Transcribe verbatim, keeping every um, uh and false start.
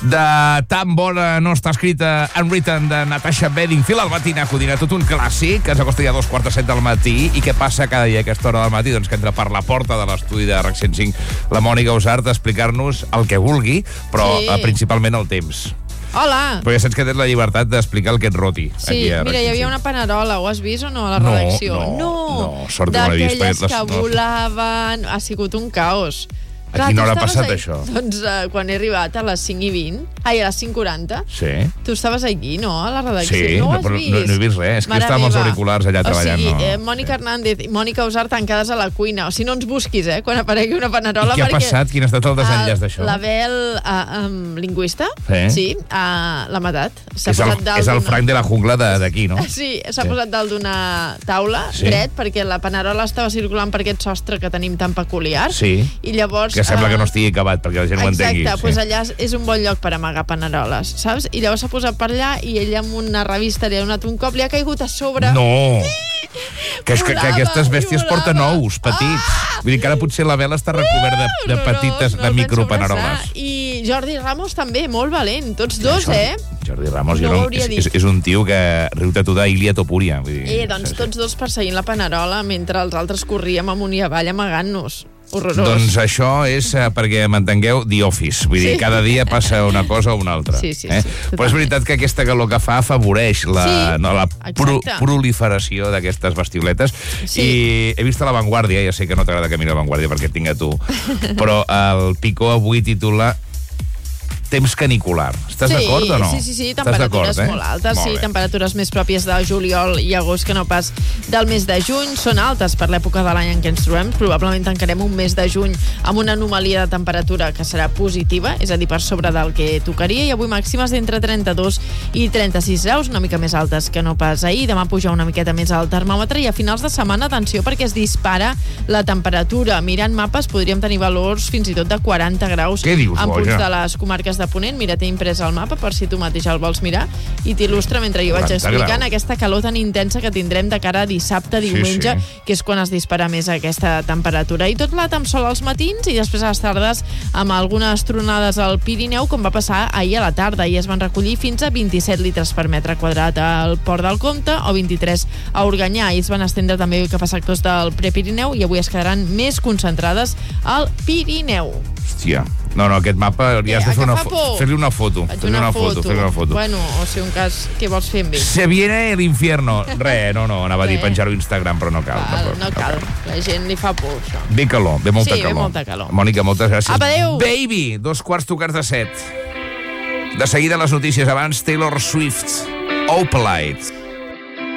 de tan bona no està escrita Unwritten de Natasha Bedingfield, al Matinaco dirà tot un clàssic, que ens acosta ja a dos quarts de set del matí. I què passa cada dia a aquesta hora del matí? Doncs que entra per la porta de l'estudi de RAC cent cinc la Mònica Usart a explicar-nos el que vulgui, però sí. eh, principalment el temps. Hola! Però ja saps que tens la llibertat d'explicar el que et roti. Sí, aquí a mira, hi havia una panerola, ho has vist o no, a la no, redacció? No, no, no, sort que no l'he vist. D'aquelles que volaven... Ha sigut un caos. A quina hora ha passat ahí? Això? Doncs uh, quan he arribat a les cinc i vint, ai, a les cinc i quaranta. Sí. Tu estaves aquí, no?, a la redacció. Sí, no ho has però vist? no, no he vist res. És que Mare estava amb els meva. auriculars allà treballant. O sigui, no. eh, Mònica Hernández i Mònica Usart tancades a la cuina. O sigui, no ens busquis, eh, quan aparegui una panerola. I què ha passat? Quin ha estat el desenllaç d'això? L'Abel, uh, um, lingüista, sí, sí uh, l'ha matat. És el, és el Frank de la jungla d'aquí, no? Sí, s'ha sí. posat dalt d'una taula, sí. dret, perquè la panerola estava circulant per aquest sostre que tenim tan peculiar. Sí, i llavors, que sembla uh, que no estigui acabat, perquè la gent ho entengui. Exacte, doncs sí. allà és un bon lloc per amagar paneroles, saps? I llavors s'ha posat per allà i ella amb una revista li ha donat un cop, li ha caigut a sobre. No! Sí. Que, és que, que aquestes bèsties porten ous, petits. Ah! Vull dir que ara potser la vela està recobert de, de petites, no, no, no de micropaneroles. I Jordi Ramos també, molt valent, tots dos, Això, eh? Jordi Ramos no no, és, és, és un tio que riu-te tu d'Ilia Topuria. Vull dir, eh, doncs sí, tots sí. dos perseguint la panerola mentre els altres corríem amunt i avall amagant-nos. Horrorós. Doncs això és uh, perquè m'entengueu The Office. Vull dir, sí. cada dia passa una cosa o una altra. Sí, sí, eh? sí. Però és veritat que aquesta calor que fa afavoreix la, sí, no, la pro, proliferació d'aquestes bestioletes. Sí. I he vist a La Vanguardia, ja sé que no t'agrada que miri La Vanguardia perquè et tinc a tu, però el Picó avui titula temps canicular. Estàs sí, d'acord o no? Sí, sí, sí, temperatures eh? molt altes, molt sí, temperatures més pròpies de juliol i agost que no pas del mes de juny. Són altes per l'època de l'any en què ens trobem. Probablement tancarem un mes de juny amb una anomalia de temperatura que serà positiva, és a dir, per sobre del que tocaria, i avui màximes d'entre trenta-dos i trenta-sis graus, una mica més altes que no pas ahir. Demà puja una miqueta més al termòmetre i a finals de setmana, atenció, perquè es dispara la temperatura. Mirant mapes podríem tenir valors fins i tot de quaranta graus dius, en punts boja? de les comarques de Ponent. Mira, t'he imprès el mapa per si tu mateix el vols mirar i t'il·lustra mentre jo vaig explicant graus. Aquesta calor tan intensa que tindrem de cara a dissabte, diumenge, sí, sí. que és quan es dispara més aquesta temperatura. I tot plat amb sol als matins i després a les tardes amb algunes tronades al Pirineu, com va passar ahir a la tarda. I es van recollir fins a vint-i-set litres per metre quadrat al Port del Comte o vint-i-tres a Organyà. I es van estendre també cap a sectors del Prepirineu i avui es quedaran més concentrades al Pirineu. Hòstia. No, no, aquest mapa li has de fer una, fo fer-li una foto. Fer-li una, una foto, fer una foto. Bueno, o sigui, un cas, què vols fer amb ell? Se viene el infierno. Re, no, no, anava a dir penjar-ho a Instagram, però no cal. cal no, no cal, la gent li fa por, això. Ve calor, ve molta sí, calor. Sí, ve molta calor. Mònica, moltes gràcies. Apa, adéu. Baby, dos quarts tocats de set. De seguida les notícies, abans Taylor Swift, Opalite.